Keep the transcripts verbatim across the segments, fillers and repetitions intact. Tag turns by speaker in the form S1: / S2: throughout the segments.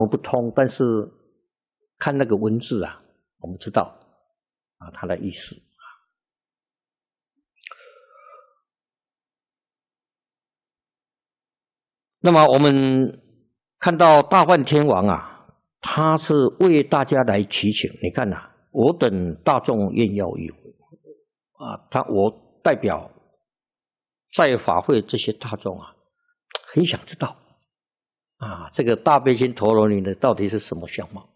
S1: 我不通，但是看那个文字啊，我们知道啊它的意思。那么我们看到大梵天王啊，他是为大家来祈请。你看啊，我等大众愿要有啊，他我代表在法会这些大众啊，很想知道啊，这个大悲心陀罗尼的到底是什么相貌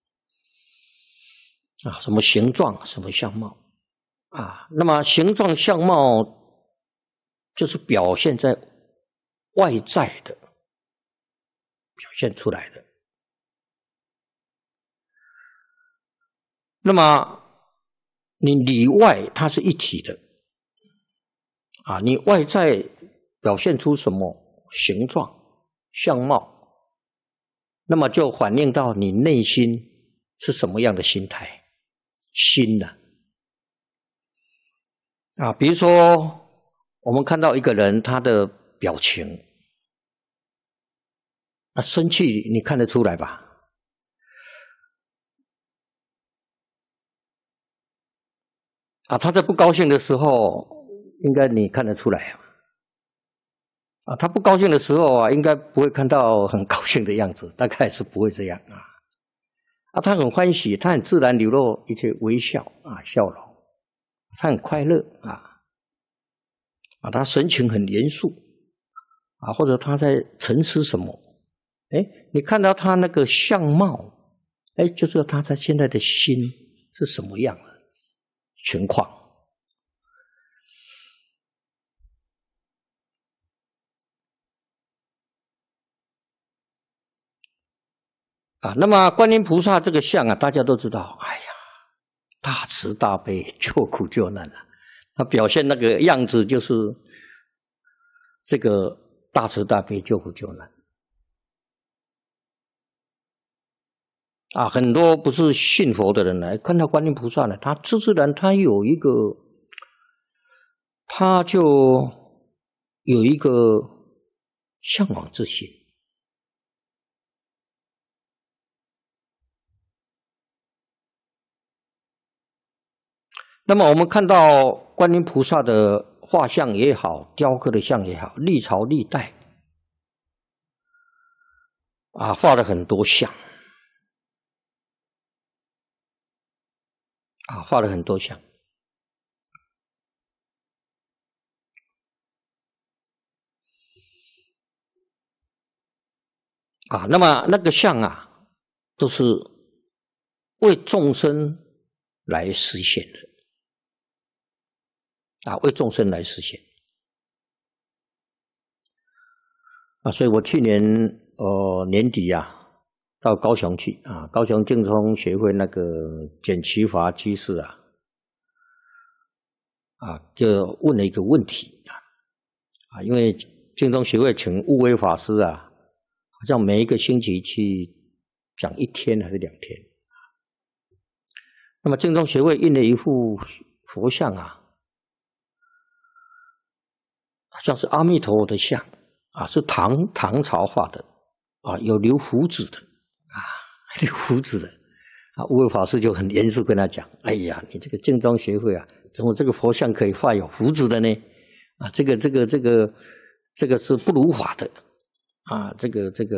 S1: 啊？什么形状？什么相貌啊？那么形状相貌就是表现在外在的，表现出来的。那么你里外它是一体的啊，你外在表现出什么形状相貌，那么就反映到你内心是什么样的心态心呢？啊，比如说我们看到一个人他的表情，那生气你看得出来吧？啊，他在不高兴的时候，应该你看得出来啊。啊，他不高兴的时候啊，应该不会看到很高兴的样子，大概是不会这样啊。啊，他很欢喜，他很自然流露一些微笑啊，笑容，他很快乐啊。啊，他神情很严肃啊，或者他在沉思什么？哎，你看到他那个相貌，哎，就知道他他现在的心是什么样的情况啊。那么观音菩萨这个相啊，大家都知道，哎呀，大慈大悲，救苦救难啊。他表现那个样子就是这个大慈大悲，救苦救难啊。很多不是信佛的人来看到观音菩萨呢，他自自然他有一个，他就有一个向往之心。那么我们看到观音菩萨的画像也好，雕刻的像也好，历朝历代啊，画了很多像啊，画了很多像啊。那么那个像啊，都是为众生来实现的啊，为众生来实现啊。所以我去年呃年底啊，到高雄去啊，高雄净宗学会那个简其华居士啊，啊就问了一个问题啊，啊，因为净宗学会请悟威法师啊，好像每一个星期去讲一天还是两天。那么净宗学会印了一幅佛像啊，像是阿弥陀佛的像啊，是唐唐朝画的啊，有留胡子的啊，留胡子的啊。悟威法师就很严肃跟他讲：“哎呀，你这个净宗学会啊，怎么这个佛像可以画有胡子的呢？啊，这个这个这个这个是不如法的啊，这个这个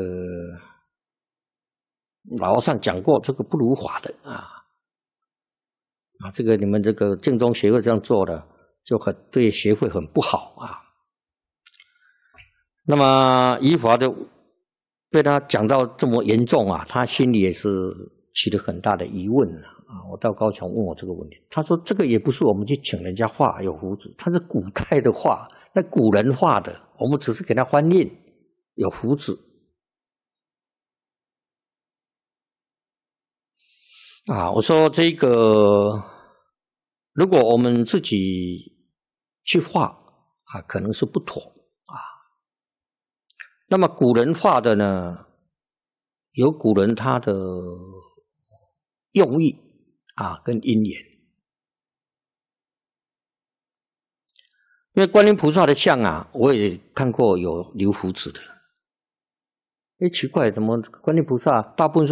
S1: 老和尚讲过，这个不如法的啊啊，这个你们这个净宗学会这样做的，就很对学会很不好啊。”那么依法就被他讲到这么严重啊，他心里也是起了很大的疑问啊。我到高雄问我这个问题，他说这个也不是我们去请人家画有胡子，他是古代的画，那古人画的，我们只是给他翻印有胡子啊。我说这个如果我们自己去画啊，可能是不妥啊。那么古人画的呢，有古人他的用意啊跟因缘。因为观音菩萨的像啊，我也看过有留胡子的， 哎，奇怪，怎么观音菩萨大部分